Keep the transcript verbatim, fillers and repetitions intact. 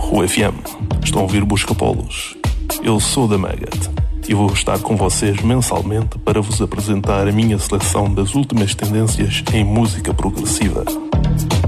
U F M. Estão a ouvir Busca Polos. Eu sou da Maggot e vou estar com vocês mensalmente para vos apresentar a minha seleção das últimas tendências em música progressiva.